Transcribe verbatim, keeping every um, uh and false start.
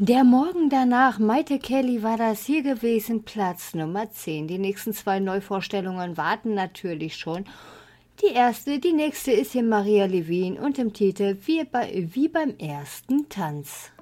Der Morgen danach, Maite Kelly war das hier gewesen, Platz Nummer zehn. Die nächsten zwei Neuvorstellungen warten natürlich schon. Die erste, die nächste ist hier Maria Levin und im Titel Wie, bei, wie beim ersten Tanz.